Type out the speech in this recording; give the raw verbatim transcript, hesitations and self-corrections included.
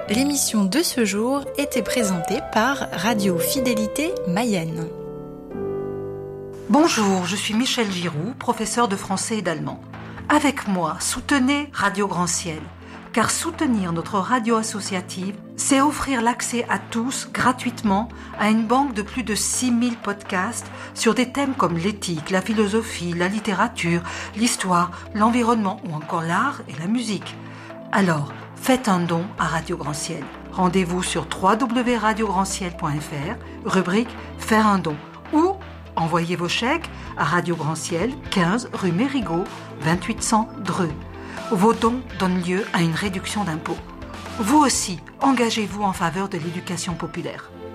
L'émission de ce jour était présentée par Radio Fidélité Mayenne. Bonjour, je suis Michel Giroux, professeur de français et d'allemand. Avec moi, soutenez Radio Grand Ciel, car soutenir notre radio associative, c'est offrir l'accès à tous, gratuitement, à une banque de plus de six mille podcasts sur des thèmes comme l'éthique, la philosophie, la littérature, l'histoire, l'environnement ou encore l'art et la musique. Alors, faites un don à Radio Grand Ciel. Rendez-vous sur w w w point radio grand ciel point f r, rubrique « Faire un don » ou envoyez vos chèques à Radio Grand Ciel, quinze rue Mérigot, vingt-huit cents Dreux. Vos dons donnent lieu à une réduction d'impôts. Vous aussi, engagez-vous en faveur de l'éducation populaire.